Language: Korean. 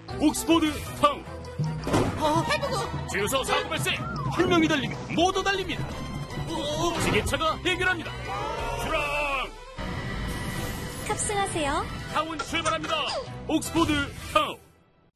옥스포드 타운. 해보고. 주유소 사고 발생. 한 명이 달리면 모두 달립니다. 지게차가 해결합니다. 출항. 탑승하세요. 타운 출발합니다. 옥스포드 타운.